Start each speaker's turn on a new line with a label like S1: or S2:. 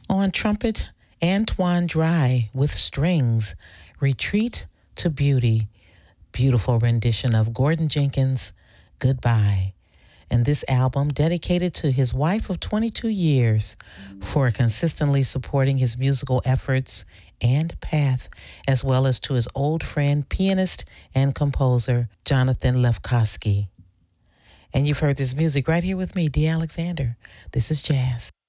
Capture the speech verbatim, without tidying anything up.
S1: On trumpet, Antoine Dry with strings, Retreat to Beauty, beautiful rendition of Gordon Jenkins' Goodbye. And this album dedicated to his wife of twenty-two years for consistently supporting his musical efforts and path, as well as to his old friend, pianist and composer, Jonathan Lefkowski. And you've heard this music right here with me, Dee Alexander. This is Jazz.